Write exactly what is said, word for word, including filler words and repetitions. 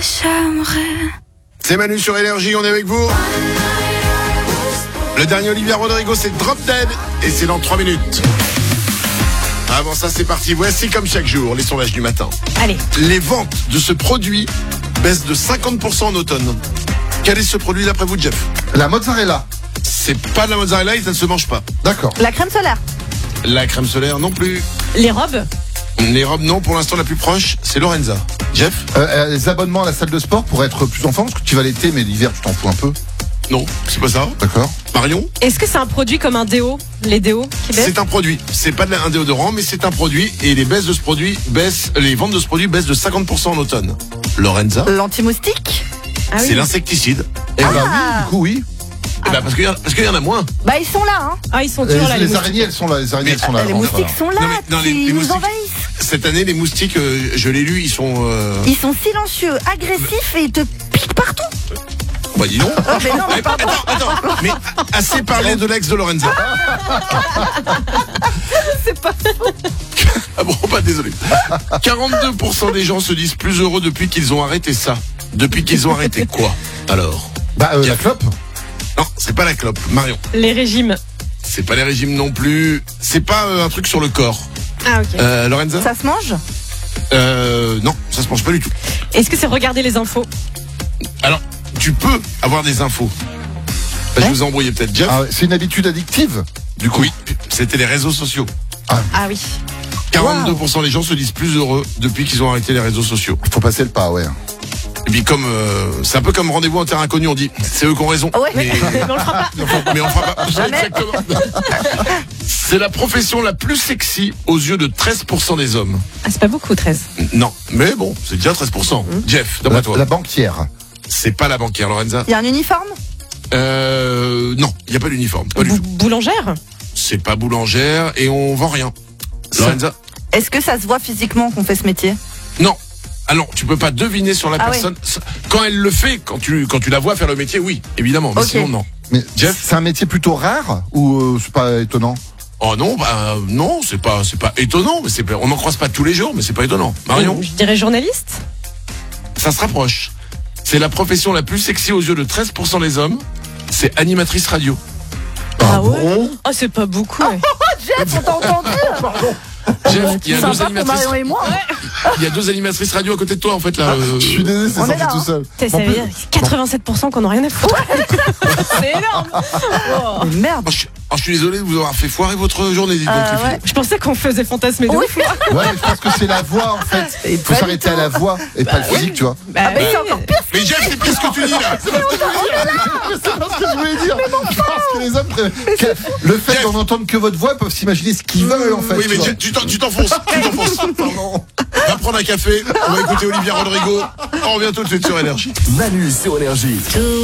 J'aimerais. C'est Manu sur Énergie, on est avec vous. Le dernier Olivia Rodrigo, c'est Drop Dead et c'est dans trois minutes. Avant ça, c'est parti. Voici comme chaque jour les sondages du matin. Allez. Les ventes de ce produit baissent de cinquante pour cent en automne. Quel est ce produit d'après vous, Jeff? La mozzarella. C'est pas de la mozzarella et ça ne se mange pas. D'accord. La crème solaire. La crème solaire non plus. Les robes. Les robes non, pour l'instant la plus proche, c'est Lorenza. Jeff? Euh, euh, les abonnements à la salle de sport pour être plus en forme, parce que tu vas l'été, mais l'hiver, tu t'en fous un peu. Non, c'est pas ça. D'accord. Marion? Est-ce que c'est un produit comme un déo? Les déos qui baissent? C'est un produit. C'est pas de la- un déodorant, mais c'est un produit. Et les baisses de ce produit baissent, les ventes de ce produit baissent de cinquante pour cent en automne. Lorenza? L'anti-moustique. Ah oui. C'est l'insecticide. Eh Ah. bah oui, du coup, oui. Eh ben, parce qu'il y, a- parce qu'il y en a moins. Bah ils sont là, hein. Ah, ils sont Les, toujours là, les, les moustiques. araignées, elles sont là. Les araignées, Mais- elles sont là. les alors, moustiques voilà. sont là, Non, mais- non, les- qui les nous moustiques- envahissent. Cette année, les moustiques, euh, je l'ai lu, ils sont. Euh... Ils sont silencieux, agressifs et ils te piquent partout. Bah dis donc. Oh, mais non, mais Mais, pardon. attends, attends. Mais assez parlé de l'ex de Lorenza. C'est pas... Ah bon, pas désolé. quarante-deux pour cent des gens se disent plus heureux depuis qu'ils ont arrêté ça. Depuis qu'ils ont arrêté quoi? Alors? Bah, euh, la clope. Non, c'est pas la clope. Marion. Les régimes. C'est pas les régimes non plus. C'est pas euh, un truc sur le corps. Ah, ok. Euh, Lorenza? Ça se mange? Euh, non, ça se mange pas du tout. Est-ce que c'est regarder les infos? Alors, tu peux avoir des infos. Bah, je vous ai embrouillé peut-être, Jeff. Ah, ouais, c'est une habitude addictive. Du coup, oui, c'était les réseaux sociaux. Ah oui. quarante-deux pour cent des gens se disent plus heureux depuis qu'ils ont arrêté les réseaux sociaux. Il faut passer le pas, ouais. Et puis comme euh, c'est un peu comme rendez-vous en terre inconnue, on dit c'est eux qui ont raison. Ouais. Mais, Mais on le fera pas. mais on fera pas. Jamais. Exactement. C'est la profession la plus sexy aux yeux de treize pour cent des hommes. Ah, c'est pas beaucoup, treize. Non, mais bon, c'est déjà treize pour cent. Jeff, d'après La, toi, la banquière. c'est pas la banquière, Lorenza. Il y a un uniforme? Euh, non, il y a pas d'uniforme, pas du Bou- tout. boulangère. C'est pas boulangère et on vend rien. Lorenza? Est-ce que ça se voit physiquement qu'on fait ce métier? Non. Ah non, tu peux pas deviner sur la Ah personne. Quand elle le fait, quand tu, quand tu la vois faire le métier, oui, évidemment. Mais Ok. sinon, non. Mais Jeff? c'est un métier plutôt rare ou euh, c'est pas étonnant? Oh non, bah non, c'est pas, c'est pas étonnant, mais c'est, pas- on n'en croise pas tous les jours, mais c'est pas étonnant. Marion? Je dirais journaliste. Ça se rapproche. C'est la profession la plus sexy aux yeux de treize pour cent des hommes. C'est animatrice radio. Ah ouais? bon? Oh, c'est pas beaucoup. ouais. Jeff, on t'a entendu? Jeff, il y a deux Sympa pour animatrices, Marion et moi. il y a deux animatrices radio à côté de toi, en fait, là. euh, Je suis désolé, c'est On est sorti là, tout hein. seul. Putain, ça En veut plus- dire quatre-vingt-sept pour cent qu'on n'a rien à foutre. C'est énorme. Oh. Mais merde. oh, je, oh, je suis désolé de vous avoir fait foirer votre journée, dites donc, Euh, les filles. ouais. Je pensais qu'on faisait fantasmer de Oui. ouf. Ouais, je pense que c'est la voix, en fait. Et Il faut pas s'arrêter du à la voix et pas le physique, tu vois. Bah, Ah, mais oui. c'est encore pire. Mais Jeff, c'est pire ce que tu dis, là. C'est pas ce que je voulais dire. Je pense que les hommes, pré- que- le fait d'en entendre que votre voix, ils peuvent s'imaginer ce qu'ils veulent, en fait. Oui, tu mais vois. tu, tu t'en- tu t'enfonces, tu t'enfonces. Pardon. Va prendre un café, on va écouter Olivia Rodrigo. On revient tout de suite sur Énergie. Manu sur Énergie.